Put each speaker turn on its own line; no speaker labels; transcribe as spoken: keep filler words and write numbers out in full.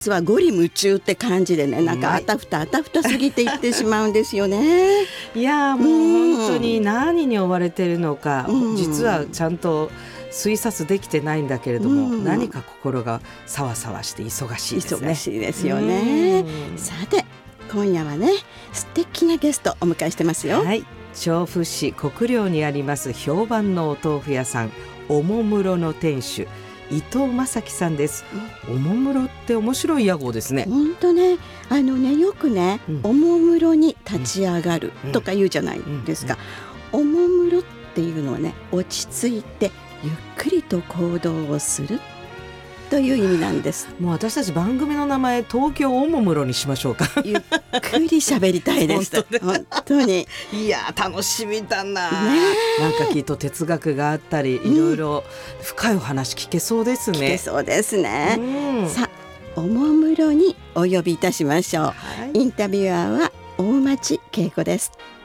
実はゴリ夢中って感じでね、なんかあたふたあたふたすぎていってしまうんですよね。
いやもう本当に何に追われてるのか、うん、実はちゃんと推察できてないんだけれども、うん、何か心がさわさわして忙しいですね。
忙しいですよね。さて今夜はね、素敵なゲストお迎えしてますよ。
はい、調布市国領にあります評判のお豆腐屋さんおもむろの店主伊藤正樹さんです。おもむろって面白い屋号ですね。
本当ね、あのね、よくね、うん、おもむろに立ち上がるとか言うじゃないですか、うんうんうん、おもむろっていうのはね、落ち着いてゆっくりと行動をするという意味なんです。
もう私たち番組の名前東京おもむろにしましょうか。
ゆっくり喋りたいです。本当に
いや楽しみだな、ね、なんかきっと哲学があったり、いろいろ深いお話聞けそうですね。
聞けそうですね、うん、さあおもむろにお呼びいたしましょう、はい、インタビュアーは大町恵子です。